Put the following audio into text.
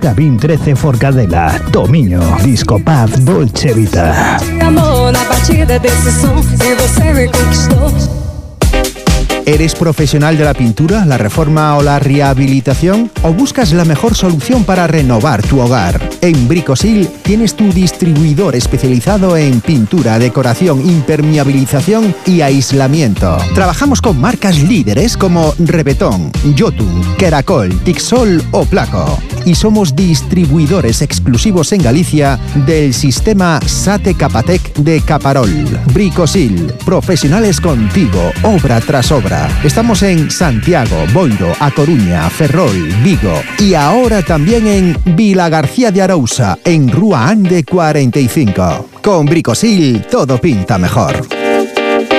Cabin 13 Forcadela, Tominho, Disco Pub, Dolce Vita. ¿Eres profesional de la pintura, la reforma o la rehabilitación? ¿O buscas la mejor solución para renovar tu hogar? En Bricosil tienes tu distribuidor especializado en pintura, decoración, impermeabilización y aislamiento. Trabajamos con marcas líderes como Rebetón, Jotun, Keracol, Tixol o Placo. Y somos distribuidores exclusivos en Galicia del sistema SATE Capatec de Caparol. Bricosil, profesionales contigo, obra tras obra. Estamos en Santiago, Boiro, A Coruña, Ferrol, Vigo y ahora también en Vilagarcía de Arousa, en Rúa Ande 45. Con Bricosil todo pinta mejor.